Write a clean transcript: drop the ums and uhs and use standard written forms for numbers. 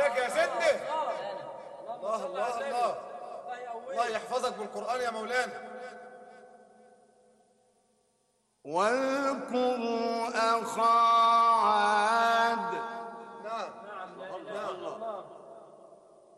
عليك يا سيدنا. الله الله الله، الله يحفظك بالقرآن يا مولانا. واذكر